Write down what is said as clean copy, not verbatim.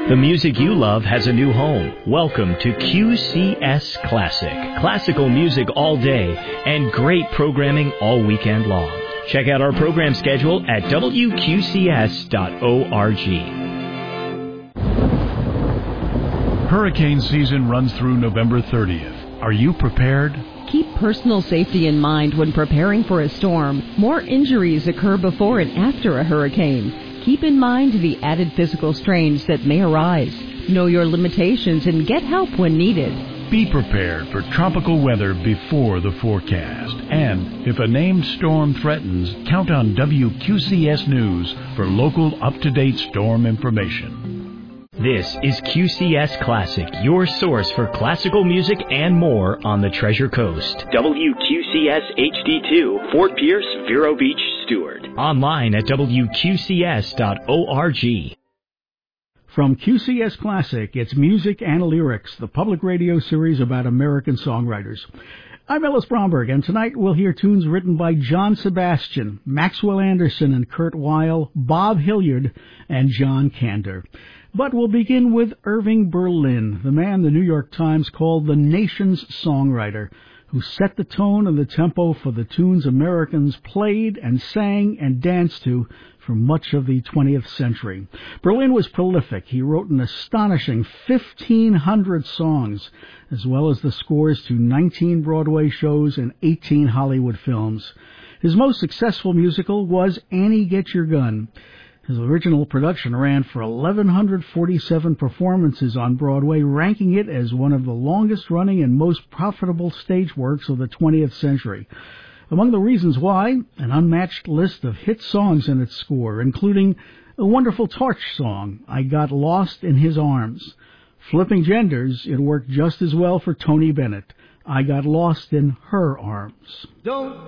The music you love has a new home. Welcome to QCS Classic. Classical music all day and great programming all weekend long. Check out our program schedule at WQCS.org. Hurricane season runs through November 30th. Are you prepared? Keep personal safety in mind when preparing for a storm. More injuries occur before and after a hurricane. Keep in mind the added physical strains that may arise. Know your limitations and get help when needed. Be prepared for tropical weather before the forecast. And if a named storm threatens, count on WQCS News for local up-to-date storm information. This is QCS Classic, your source for classical music and more on the Treasure Coast. WQCS HD2, Fort Pierce, Vero Beach, Stewart. Online at WQCS.org. From QCS Classic, it's Music and Lyrics, the public radio series about American songwriters. I'm Ellis Bromberg, and tonight we'll hear tunes written by John Sebastian, Maxwell Anderson and Kurt Weill, Bob Hilliard, and John Kander. But we'll begin with Irving Berlin, the man the New York Times called the nation's songwriter, who set the tone and the tempo for the tunes Americans played and sang and danced to for much of the 20th century. Berlin was prolific. He wrote an astonishing 1,500 songs, as well as the scores to 19 Broadway shows and 18 Hollywood films. His most successful musical was Annie Get Your Gun. His original production ran for 1,147 performances on Broadway, ranking it as one of the longest-running and most profitable stage works of the 20th century. Among the reasons why, an unmatched list of hit songs in its score, including a wonderful Torch song, I Got Lost in His Arms. Flipping genders, it worked just as well for Tony Bennett. I Got Lost in Her Arms. Don't